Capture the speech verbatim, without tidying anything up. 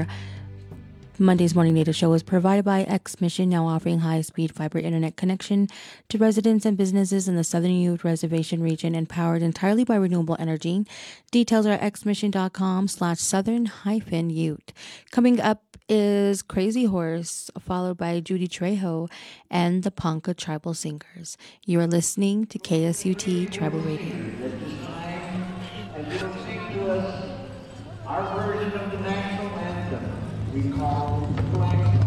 our Monday's Morning Data Show is provided by X-Mission, now offering high-speed fiber internet connection to residents and businesses in the Southern Ute Reservation region and powered entirely by renewable energy. Details are xmission.com slash southern hyphen ute. Coming up is Crazy Horse, followed by Judy Trejo and the Ponca Tribal Singers. You are listening to K S U T Tribal Radio. And you'll sing to us our version of the national anthem. We call Flag